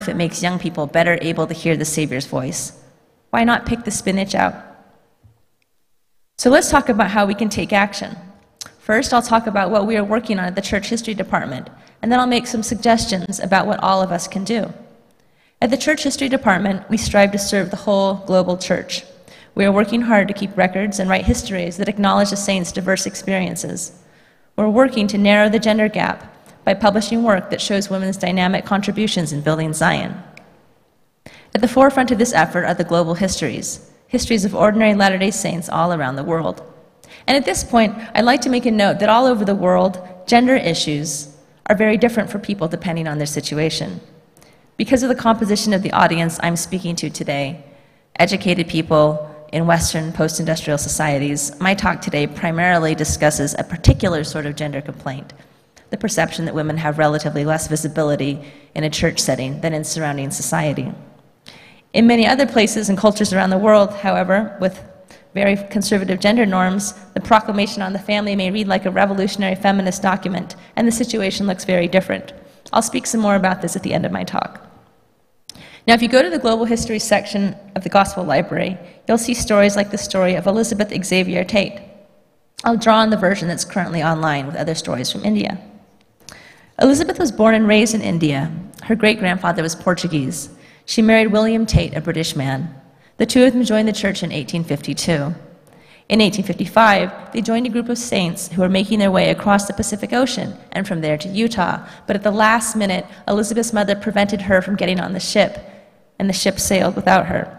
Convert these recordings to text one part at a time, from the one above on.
if it makes young people better able to hear the Savior's voice. Why not pick the spinach out? So let's talk about how we can take action. First, I'll talk about what we are working on at the Church History Department, and then I'll make some suggestions about what all of us can do. At the Church History Department, we strive to serve the whole global church. We are working hard to keep records and write histories that acknowledge the saints' diverse experiences. We're working to narrow the gender gap by publishing work that shows women's dynamic contributions in building Zion. At the forefront of this effort are the global histories of ordinary Latter-day Saints all around the world. And at this point, I'd like to make a note that all over the world, gender issues are very different for people depending on their situation. Because of the composition of the audience I'm speaking to today, educated people in Western post-industrial societies, my talk today primarily discusses a particular sort of gender complaint, the perception that women have relatively less visibility in a church setting than in surrounding society. In many other places and cultures around the world, however, with very conservative gender norms, the proclamation on the family may read like a revolutionary feminist document, and the situation looks very different. I'll speak some more about this at the end of my talk. Now, if you go to the Global History section of the Gospel Library, you'll see stories like the story of Elizabeth Xavier Tate. I'll draw on the version that's currently online with other stories from India. Elizabeth was born and raised in India. Her great-grandfather was Portuguese. She married William Tate, a British man. The two of them joined the church in 1852. In 1855, they joined a group of saints who were making their way across the Pacific Ocean and from there to Utah. But at the last minute, Elizabeth's mother prevented her from getting on the ship, and the ship sailed without her.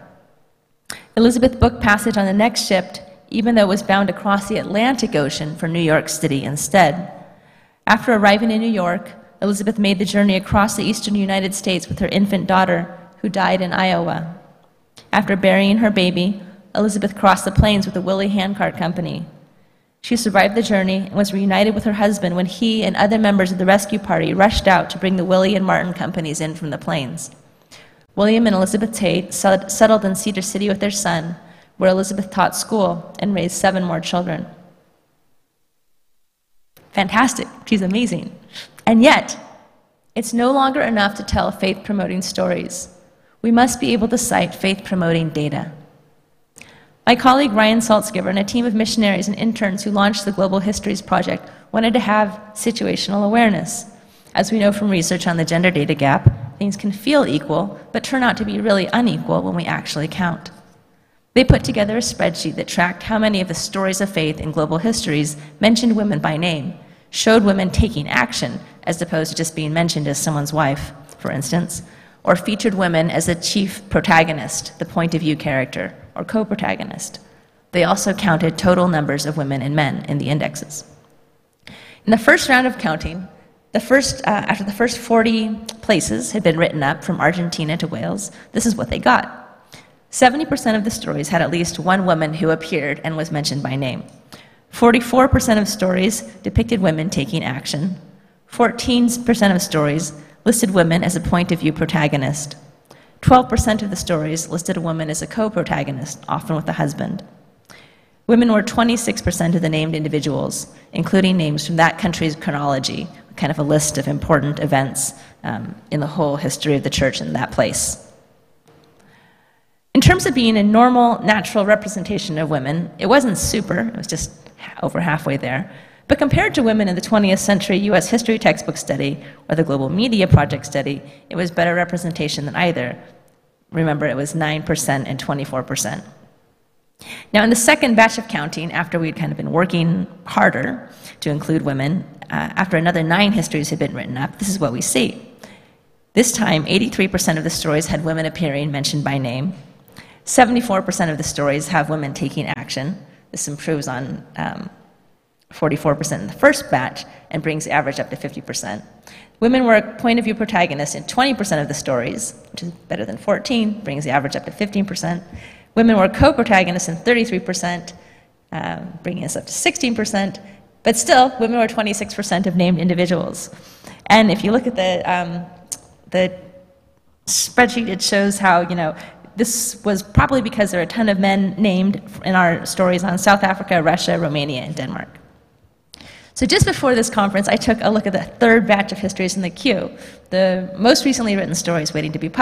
Elizabeth booked passage on the next ship, even though it was bound across the Atlantic Ocean for New York City instead. After arriving in New York, Elizabeth made the journey across the eastern United States with her infant daughter, who died in Iowa. After burying her baby, Elizabeth crossed the plains with the Willie Handcart Company. She survived the journey and was reunited with her husband when he and other members of the rescue party rushed out to bring the Willie and Martin companies in from the plains. William and Elizabeth Tate settled in Cedar City with their son, where Elizabeth taught school and raised 7 more children. Fantastic. She's amazing. And yet, it's no longer enough to tell faith-promoting stories. We must be able to cite faith-promoting data. My colleague Ryan Saltzgiver and a team of missionaries and interns who launched the Global Histories Project wanted to have situational awareness. As we know from research on the gender data gap, things can feel equal, but turn out to be really unequal when we actually count. They put together a spreadsheet that tracked how many of the stories of faith in global histories mentioned women by name, showed women taking action as opposed to just being mentioned as someone's wife, for instance, or featured women as the chief protagonist, the point of view character, or co-protagonist. They also counted total numbers of women and men in the indexes. In the first round of counting, after the first 40 places had been written up from Argentina to Wales, this is what they got. 70% of the stories had at least one woman who appeared and was mentioned by name. 44% of stories depicted women taking action. 14% of stories listed women as a point of view protagonist. 12% of the stories listed a woman as a co-protagonist, often with a husband. Women were 26% of the named individuals, including names from that country's chronology, kind of a list of important events in the whole history of the church in that place. In terms of being a normal, natural representation of women, it wasn't super, it was just over halfway there. But compared to women in the 20th century US history textbook study or the Global Media Project study, it was better representation than either. Remember, it was 9% and 24%. Now, in the second batch of counting, after we'd kind of been working harder to include women, after another 9 histories had been written up, this is what we see. This time, 83% of the stories had women appearing mentioned by name. 74% of the stories have women taking action. This improves on 44% in the first batch and brings the average up to 50%. Women were a point of view protagonist in 20% of the stories, which is better than 14, brings the average up to 15%. Women were co-protagonists in 33%, bringing us up to 16%, but still, women were 26% of named individuals. And if you look at the spreadsheet, it shows how, this was probably because there are a ton of men named in our stories on South Africa, Russia, Romania, and Denmark. So just before this conference, I took a look at the third batch of histories in the queue, the most recently written stories waiting to be published.